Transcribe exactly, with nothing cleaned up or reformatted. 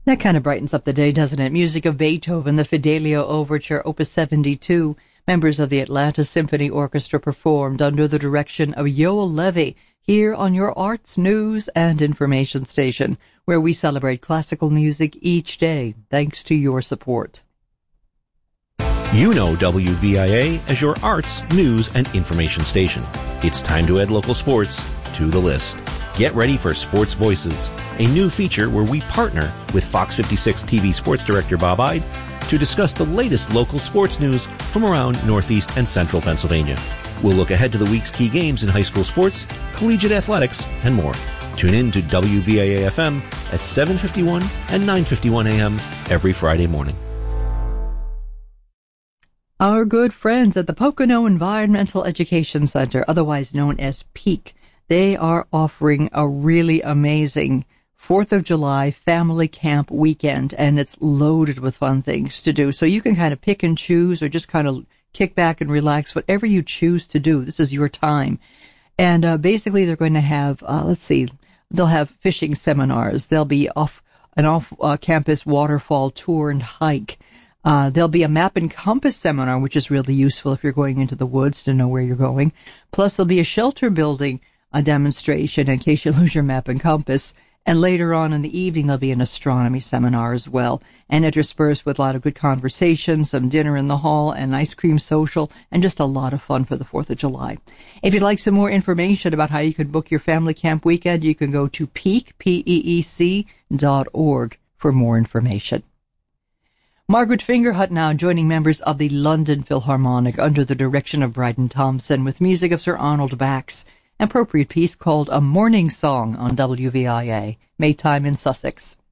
That kind of brightens up the day, doesn't it? Music of Beethoven, the Fidelio Overture, Opus seventy-two. Members of the Atlanta Symphony Orchestra performed under the direction of Yoel Levy here on your arts, news, and information station, where we celebrate classical music each day, thanks to your support. You know W V I A as your arts, news, and information station. It's time to add local sports to the list. Get ready for Sports Voices, a new feature where we partner with Fox fifty-six T V sports director Bob Ide to discuss the latest local sports news from around Northeast and Central Pennsylvania. We'll look ahead to the week's key games in high school sports, collegiate athletics, and more. Tune in to W V I A F M at seven fifty-one and nine fifty-one a m every Friday morning. Our good friends at the Pocono Environmental Education Center, otherwise known as PEAK, they are offering a really amazing fourth of July family camp weekend, and it's loaded with fun things to do. So you can kind of pick and choose or just kind of kick back and relax, whatever you choose to do. This is your time. And uh, basically they're going to have, uh, let's see, they'll have fishing seminars. There'll be off an off-campus uh, waterfall tour and hike. Uh, there'll be a map and compass seminar, which is really useful if you're going into the woods to know where you're going. Plus, there'll be a shelter building a demonstration in case you lose your map and compass. And later on in the evening, there'll be an astronomy seminar as well, and interspersed with a lot of good conversation, some dinner in the hall, an ice cream social, and just a lot of fun for the fourth of July. If you'd like some more information about how you can book your family camp weekend, you can go to peak, P E E C, dot org for more information. Margaret Fingerhut now joining members of the London Philharmonic under the direction of Bryden Thompson with music of Sir Arnold Bax, an appropriate piece called A Morning Song on W V I A, Maytime in Sussex.